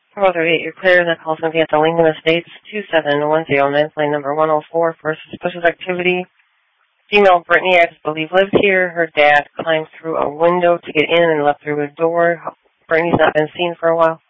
438, you're clear. That call's going to be at the Lincoln Estates, 2710, plane number 104 for suspicious activity. Female Brittany, I believe, lives here. Her dad climbed through a window to get in and left through a door. Brittany's not been seen for a while.